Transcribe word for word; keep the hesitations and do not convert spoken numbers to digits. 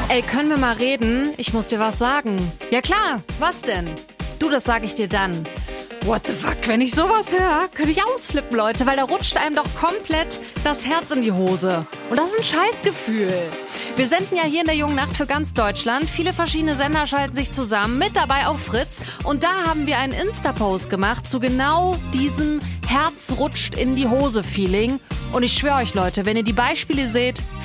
Ey, können wir mal reden? Ich muss dir was sagen. Ja klar, was denn? Du, das sag ich dir dann. What the fuck, wenn ich sowas höre, könnte ich ausflippen, Leute, weil da rutscht einem doch komplett das Herz in die Hose. Und das ist ein Scheißgefühl. Wir senden ja hier in der Jungen Nacht für ganz Deutschland. Viele verschiedene Sender schalten sich zusammen, mit dabei auch Fritz. Und da haben wir einen Insta-Post gemacht zu genau diesem Herz rutscht in die Hose-Feeling. Und ich schwöre euch, Leute, wenn ihr die Beispiele seht,